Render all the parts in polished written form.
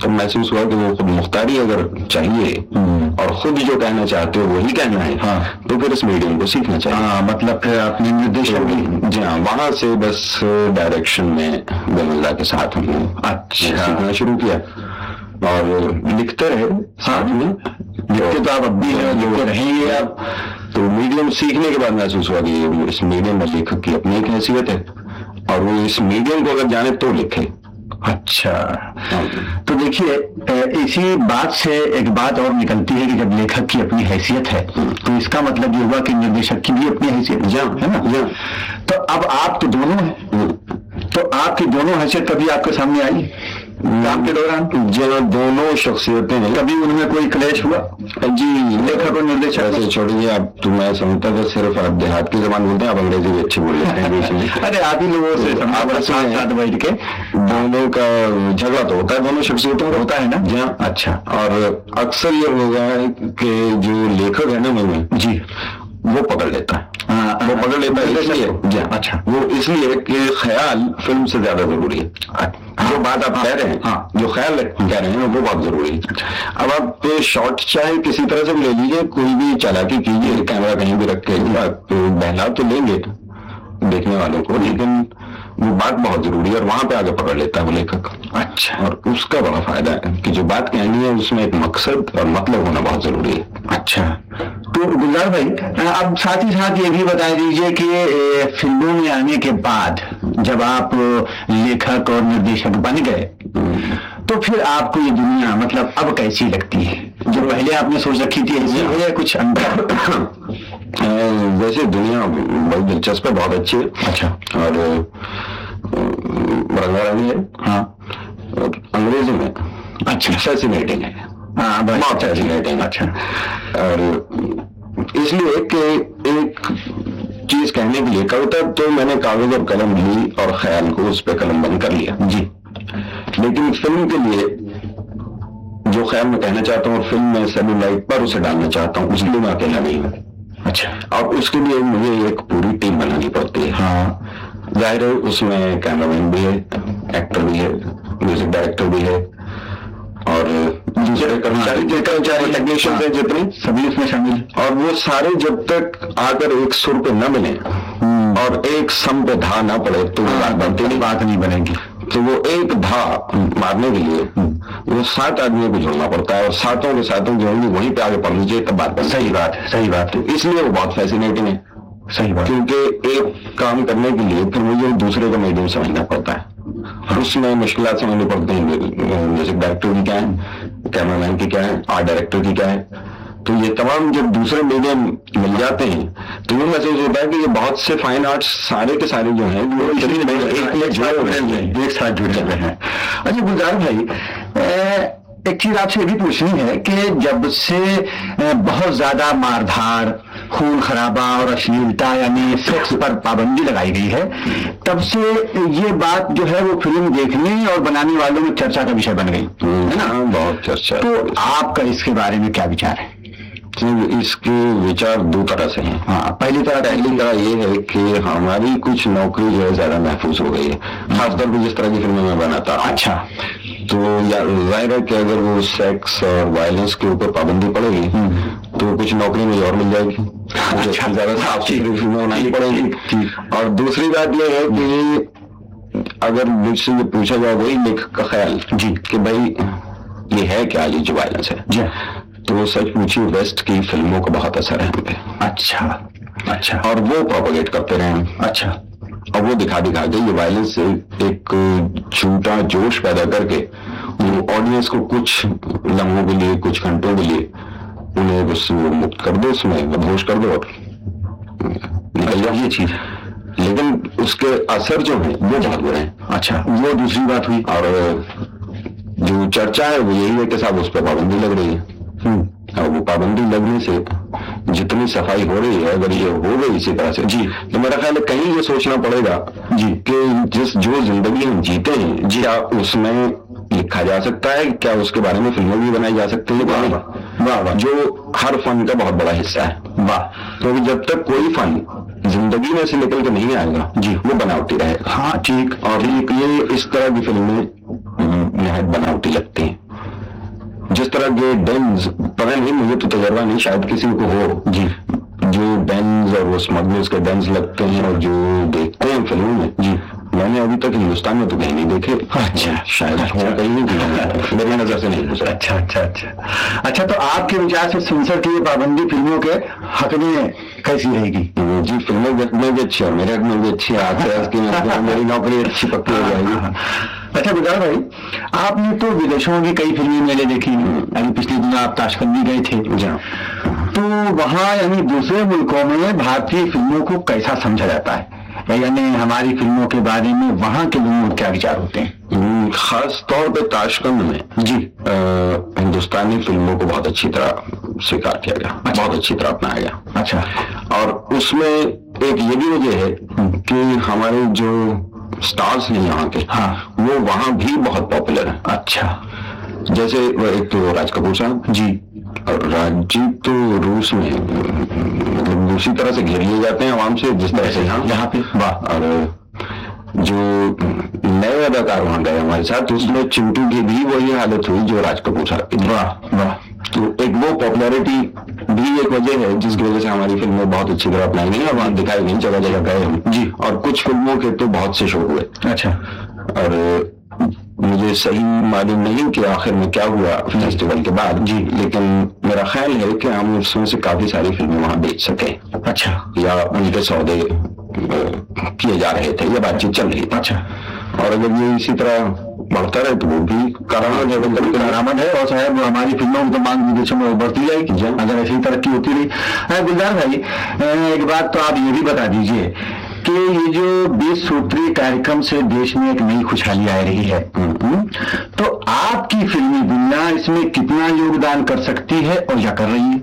तब महसूस हुआ कि वो खुद मुख्तारी अगर चाहिए और खुद जो कहना चाहते हो वही कहना है, हाँ, तो फिर इस मीडियम को सीखना चाहिए। हाँ, मतलब फिर आपने निर्देशक भी, जी हाँ, वहां से बस डायरेक्शन में बेमल्ला के साथ हमने अच्छा सीखना शुरू किया और लिखते रहे साथ में। लिखते तो आप अब भी लिखते रहेंगे आप। तो मीडियम सीखने के बाद महसूस हुआ कि इस मीडियम में लेखक की अपनी एक हैसियत है और वो इस मीडियम को अगर जाने तो लिखे। अच्छा, तो देखिए इसी बात से एक बात और निकलती है कि जब लेखक की अपनी हैसियत है तो इसका मतलब ये हुआ कि निर्देशक की भी अपनी हैसियत है ना। तो अब आप तो दोनों हैं, तो आपकी दोनों हैसियत कभी आपके सामने आई काम के दौरान? जहाँ दोनों शख्सियतें हैं, कभी उनमें कोई क्लेश हुआ? जी, लेखक और निर्देशक। ऐसे छोड़िए आप, तो मैं समझता था सिर्फ आप देहात की जबान बोलते हैं, आप अंग्रेजी भी अच्छी बोल लेते हैं बीच में। अरे आप ही लोगों से साथ बैठ के दोनों का झगड़ा तो होता है, दोनों शख्सियतों का होता है ना। जी अच्छा, और अक्सर ये होगा कि जो लेखक है ना में जी वो पकड़ लेता है, वो पकड़ लेता है इसलिए, अच्छा, वो इसलिए कि ख्याल फिल्म से ज्यादा जरूरी है। जो बात आप कह रहे हैं, हाँ, जो ख्याल कह रहे हैं वो बहुत जरूरी है। अब आप शॉट चाहे किसी तरह से ले लीजिए, कोई भी चालाकी कीजिए, कैमरा कहीं भी रख के बहला तो लेंगे देखने वालों को, लेकिन वो बात बहुत जरूरी है और वहां पे आगे पकड़ लेता है वो लेखक। अच्छा, और उसका बड़ा फायदा है कि जो बात कहनी है उसमें एक मकसद और मतलब होना बहुत जरूरी है। अच्छा, तो गुलजार भाई अब साथ ही साथ ये भी बता दीजिए कि फिल्मों में आने के बाद जब आप लेखक और निर्देशक बन गए तो फिर आपको ये दुनिया मतलब अब कैसी लगती है? जो पहले आपने सोच रखी थी ऐसी है या कुछ अंतर? वैसे दुनिया बहुत दिलचस्प है, बहुत अच्छी है। अच्छा, और रंगारंगी है, हाँ, और अंग्रेजी में अच्छा फैसिनेटिंग है, हाँ, बहुत फैसिनेटिंग। अच्छा, और इसलिए कि एक चीज कहने के लिए कविता तो मैंने कागज और कलम ली और ख्याल को उस पर कलम बंद कर लिया जी, लेकिन फिल्म के लिए जो ख्याल मैं कहना चाहता हूँ और फिल्म में सेलुलाइट पर उसे डालना चाहता हूँ, उसके लिए मैं अकेला नहीं हूँ। अच्छा, और उसके लिए मुझे एक पूरी टीम बनानी पड़ती है। हाँ, जाहिर है उसमें कैमरामैन भी है, एक्टर भी है, म्यूजिक डायरेक्टर भी है और दूसरे कर्मचारी टेक्नीशियन है, जितने सभी उसमें शामिल। और वो सारे जब तक आकर एक सुर पे न मिले और एक सम पे धा ना पड़े तो बात नहीं बनेगी। तो वो एक धा मारने के लिए वो 7 आदमियों को जोड़ना पड़ता है और सातों के सातों जोड़ेंगे, वहीं पे आगे पढ़ लीजिए तब बात। सही बात है। इसलिए वो बहुत फैसिनेटिंग है। सही बात, क्योंकि एक काम करने के लिए फिर मुझे दूसरे का मीडियम समझना पड़ता है, उसमें मुश्किलात समझनी पड़ती हैं। म्यूजिक डायरेक्टर की क्या है, कैमरामैन की क्या है, आर्ट डायरेक्टर की क्या है, तो ये तमाम जब दूसरे मीडियम मिल जाते हैं तो ये महसूस होता है कि ये बहुत से फाइन आर्ट्स सारे के सारे जो हैं वो एक साथ जुड़े हुए हैं। अच्छा गुलजार भाई, एक चीज आपसे ये भी पूछनी है कि जब से बहुत ज्यादा मारधार, खून खराबा और अश्लीलता यानी सेक्स पर पाबंदी लगाई गई है, तब से ये बात जो है वो फिल्म देखने और बनाने वालों में चर्चा का विषय बन गई है ना, बहुत चर्चा। तो आपका इसके बारे में क्या विचार है? इसके विचार दो तरह से हैं। हाँ, पहली तरह ये है कि हमारी कुछ नौकरी जो है ज्यादा महफूज हो गई है, खासतौर पर जिस तरह की फिल्में मैं बनाता। अच्छा, तो जाहिर है कि अगर वो सेक्स और वायलेंस के ऊपर पाबंदी पड़ेगी तो कुछ नौकरी मुझे और मिल जाएगी। अच्छा, ज्यादा साफ सुथरी फिल्में बनानी पड़ेगी। और दूसरी बात यह है कि अगर मुझसे ये पूछा जाए वही लेखक का ख्याल जी कि भाई ये है क्या, ये जो वायलेंस है जी, तो सच पूछिए वेस्ट की फिल्मों का बहुत असर है हम पे। अच्छा, और वो प्रोपेगेट करते रहे। अच्छा, और वो दिखा के ये वायलेंस से एक झूठा जोश पैदा करके वो ऑडियंस को कुछ लम्हों के लिए, कुछ घंटों के लिए उन्हें बस मुक्त कर दो, उसमें मदहोश कर दो और निकल जाए ये चीज। लेकिन उसके असर जो है वो बहुत बुरे हैं। अच्छा, वो दूसरी बात हुई। और जो चर्चा है वो यही है कि साहब उस पर पाबंदी लग रही है, और वो पाबंदी लगने से जितनी सफाई हो रही है अगर ये हो गई इसी तरह से जी, तो मेरा ख्याल है कहीं ये सोचना पड़ेगा जी कि जो जिंदगी हम जीते हैं जी, क्या उसमें लिखा जा सकता है, क्या उसके बारे में फिल्में भी बनाई जा सकती है? वाह, जो हर फन का बहुत बड़ा हिस्सा है। वाह, तो जब तक कोई फन जिंदगी में से निकल के नहीं आएगा जी, वो बनावटी रहेगा। हाँ ठीक, और ये इस तरह की फिल्में निहायत बनावटी लगती हैं। तरह के डेंस, पता नहीं, मुझे तो तजर्बा नहीं, शायद किसी को हो जी, जो डेंस और वो स्मगलर्स के डेंस लगते हैं और जो देखते हैं फिल्मों में जी, मैंने अभी तक हिंदुस्तान में तो कहीं नहीं देखे। अच्छा, शायद कहीं नहीं, मेरी नजर से नहीं गुजरा। अच्छा, तो आपके विचार से सेंसर की पाबंदी फिल्मों के हक में कैसी रहेगी? जी, फिल्में देखने भी अच्छी और मेरे हक में भी अच्छी है, मेरी नौकरी अच्छी पक्की हो जाएगी। अच्छा गुलजार भाई, आपने तो विदेशों की कई फिल्मी मेले देखी, यानी पिछले दिनों आप ताशकंद गए थे, तो वहाँ यानी दूसरे मुल्कों में भारतीय फिल्मों को कैसा समझा जाता है, यानी हमारी फिल्मों के बारे में वहाँ के लोगों के क्या विचार होते हैं? खास तौर पे ताशकंद में जी हिंदुस्तानी फिल्मों को बहुत अच्छी तरह स्वीकार किया गया। अच्छा। बहुत अच्छी तरह अपनाया गया। अच्छा। और उसमें एक ये भी वजह है कि हमारे जो स्टार्स हैं यहाँ के, हाँ, वो वहाँ भी बहुत पॉपुलर है। अच्छा। जैसे एक तो राज कपूर साहब जी, और राजजी तो रूस में मतलब दूसरी तरह से घेर लिए जाते हैं आवाम से, जिस तरह से यहाँ पे। वाह। और जो नए अदाकार वहां गए हमारे साथ, उसमें चिंटू की भी वही हालत हुई जो राज कपूर साहब की। वाह वाह। तो एक वो पॉपुलैरिटी भी एक वजह है जिसकी वजह से हमारी फिल्में बहुत अच्छी तरह अपनाई गई और वहां दिखाई गई, जगह जगह गए हम जी। और कुछ फिल्मों के तो बहुत से शो हुए। अच्छा। और मुझे सही मालूम नहीं कि आखिर में क्या हुआ फेस्टिवल के बाद जी, लेकिन मेरा ख्याल है कि हम उसमें से काफी सारी फिल्में वहां बेच सके। अच्छा। या उनके सौदे किए जा रहे थे या बातचीत चल रही थी। अच्छा। और अगर ये इसी तरह बढ़ता रहे तो वो भी करामात है और शायद हमारी फिल्मों की तो मांग विदेशों में बढ़ती जाएगी अगर ऐसी तरक्की होती रही। गुलजार भाई, एक बात तो आप ये भी बता दीजिए कि ये जो 20 सूत्री कार्यक्रम से देश में एक नई खुशहाली आ रही है, तो आपकी फिल्मी दुनिया इसमें कितना योगदान कर सकती है और या कर रही है?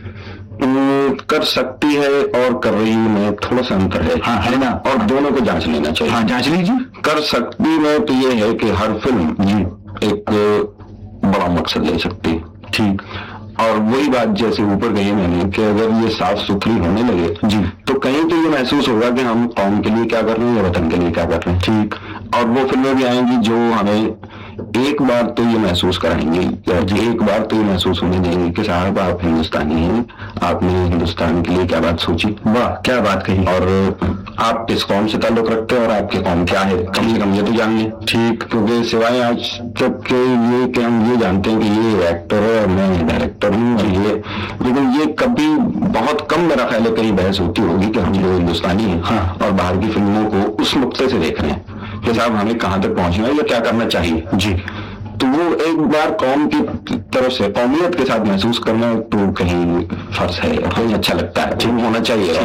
कर सकती है और कर रही में थोड़ा सा अंतर है। हाँ, है ना। और दोनों को जांच लेना चाहिए। हाँ, जांच लीजिए। कर सकती में तो ये है कि हर फिल्म जी एक बड़ा मकसद ले सकती, ठीक। और वही बात जैसे ऊपर कही मैंने कि अगर ये साफ सुथरी होने लगे जी, तो कहीं तो ये महसूस होगा कि हम कौम के लिए क्या कर रहे हैं या वतन के लिए क्या कर रहे हैं, ठीक। और वो फिल्में भी आएंगी जो हमें एक बार तो ये महसूस कराएंगे, एक बार तो ये महसूस होने देंगे कि साहब आप हिंदुस्तानी हैं, आपने हिंदुस्तान के लिए क्या बात सोची। वाह, क्या बात कही। और आप किस कौम से ताल्लुक रखते हैं और आपके कौम क्या है, कम से कम ये तो जानिए, ठीक। क्योंकि सिवाय आज तक के ये कि हम ये जानते हैं कि ये एक्टर है और मैं डायरेक्टर हूँ, ये, लेकिन ये कभी बहुत कम मेरा ख्याल है कहीं बहस होती होगी कि हम जो हिंदुस्तानी हैं, हाँ, और बाहर की फिल्मों को उस नुक्ते से देख रहे हैं कि साहब हमें कहाँ तक पहुंचना है या क्या करना चाहिए जी। तो वो एक बार कौम की तरफ से कौमियत के साथ महसूस करना तो कहीं फर्ज है और कहीं अच्छा लगता है, ठीक होना चाहिए।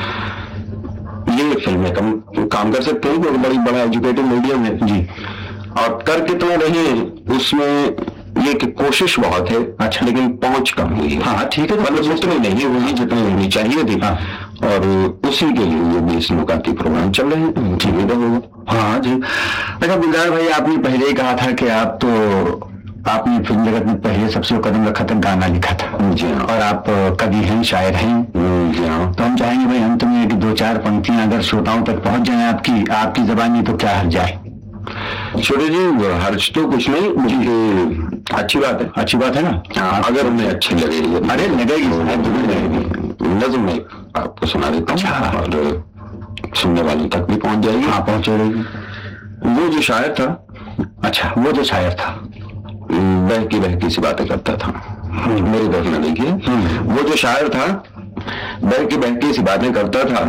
ये फिल्में काम कर सकते हैं, बहुत बड़ी बड़ा एजुकेटेड मीडियम है जी। और कर कितना रहे उसमें ये कि कोशिश बहुत है, अच्छा, लेकिन पहुंच कम हुई है। हाँ, ठीक है। मतलब उतनी नहीं हुई जितनी होनी चाहिए थी। हाँ। और उसी के लिए ये 20 नुकाती प्रोग्राम चल रहे हैं, ठीक है। हाँ जी। अच्छा गुलजार भाई, आपने पहले ही कहा था कि आपने फिल्म जगत में पहले सबसे कदम रखा था, गाना लिखा था जी, और आप कवि हैं, शायर हैं जी। हाँ। तो हम चाहेंगे भाई हम तुम्हें कि 2-4 पंक्तियां अगर श्रोताओं तक पहुंच जाए आपकी जबानी, तो क्या हर्ज जाए? छोटे जी, हर्ज तो कुछ नहीं, मुझे अच्छी बात है। अच्छी बात है ना। हाँ, अगर उन्हें अच्छी लगे। अरे लगेगी, नज़्म में आपको सुना देता हूँ और सुनने वालों तक भी पहुंच जाएगी। हाँ, पहुंचेगी। वो जो शायर था, अच्छा, वो जो शायर था, बहकी बहकी सी बातें करता था। मेरी तरफ ना देखिए। वो जो शायर था बहकी बहकी सी बातें करता था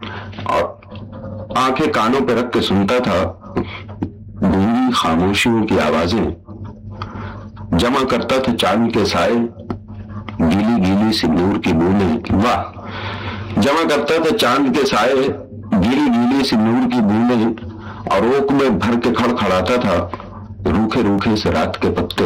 और आंखें कानों पे रख के सुनता था गूंगी खामोशियों की आवाजें, जमा करता था चांद के साए गीली गीली सी नूर की बूंदें। वाह। जमा करता था चांद के साए गीली गीली सी नूर की बूंदें और ओक में भर के खड़खड़ाता था रूखे रूखे से रात के पत्ते।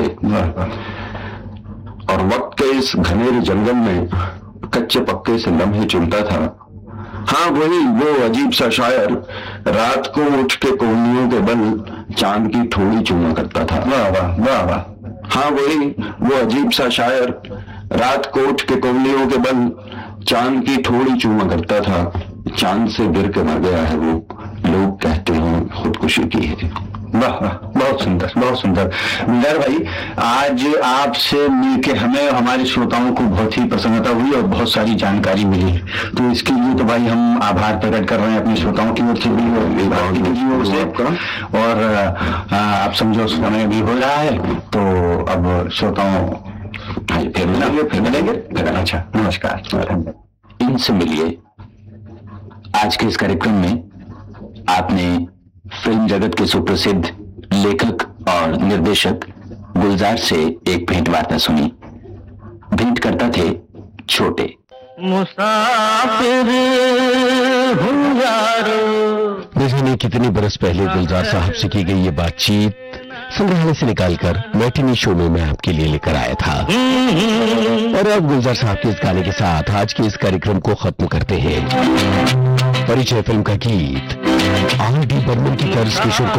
और वक्त के इस घनेरे जंगल में कच्चे पक्के से लम्हे चुनता था। हाँ, वही वो अजीब सा शायर रात को उठ के कोहनियों के बल चांद की ठोड़ी चूमा करता था। वाह वाह वाह वाह। हाँ, वही वो अजीब सा शायर रात को उठ के कोहनियों के बल चांद की ठोड़ी चूमा करता था। चांद से गिर के मर गया है वो, लोग कहते हैं खुदकुशी की है। वाह वाह। बहुत सुंदर, बहुत सुंदर। गुलजार भाई, आज आपसे मिलके हमें और हमारे श्रोताओं को बहुत ही प्रसन्नता हुई और बहुत सारी जानकारी मिली, तो इसके लिए तो भाई हम आभार प्रकट कर रहे हैं अपने श्रोताओं की ओर से भी और से। और आप समझो समय भी हो रहा है, तो अब श्रोताओं फिर मिलेंगे। अच्छा, नमस्कार। इनसे मिलिए। आज के इस कार्यक्रम में आपने फिल्म जगत के सुप्रसिद्ध लेखक और निर्देशक गुलजार से एक भेंट वार्ता सुनी। भेंट करता थे छोटे। मुसाफिर हूँ यारो। जाने कितने बरस पहले गुलजार साहब से की गई ये बातचीत संग्रहालय से निकालकर मैटिनी शो में मैं आपके लिए लेकर आया था। और अब गुलजार साहब के इस गाने के साथ आज के इस कार्यक्रम को खत्म करते हैं। परिचय फिल्म का गीत R.D. बर्मन की तर्ज के